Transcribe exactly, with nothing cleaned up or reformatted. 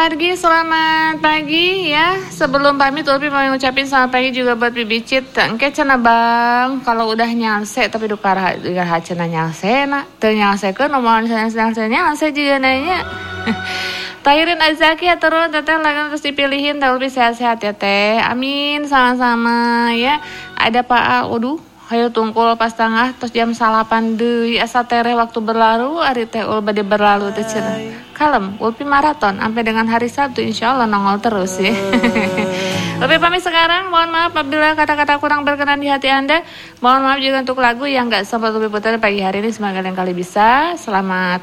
Wargi, selamat pagi ya. Sebelum pamit, Ulpi mau ngucapin selamat pagi juga buat Bibi Cit. Engke cenah bang, kalau udah nyalse tapi dukar juga cenah nyalse na. Teu nyalse ke nomor nyalse nyalse juga nanya. Tahirin Azaki ya terus teteh lagi terus dipilihin, teh Ulpi sehat-sehat ya teh. Amin, sama-sama ya. Ada Pak Udu. Hayu tungkul pas tengah terus jam salapan deui asa tereh waktu berlalu ari teh ul bade berlalu teh cenah. Kalem, Ulpi maraton sampai dengan hari Sabtu insyaallah nongol terus ya. Ulpi pamit sekarang, mohon maaf apabila kata-kata kurang berkenan di hati Anda. Mohon maaf juga untuk lagu yang enggak sempat Ulpi putar pagi hari ini, semoga lain kali bisa. Selamat